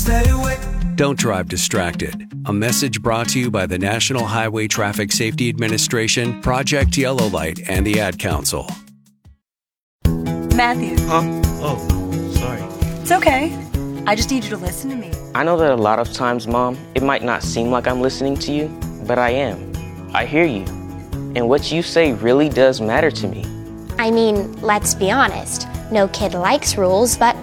stay away. Don't drive distracted. A message brought to you by the National Highway Traffic Safety Administration, Project Yellow Light, and the Ad Council. Matthew. Huh? Oh, sorry. It's okay. I just need you to listen to me. I know that a lot of times, Mom, it might not seem like I'm listening to you, but I am. I hear you. And what you say really does matter to me. I mean, let's be honest. No kid likes rules, but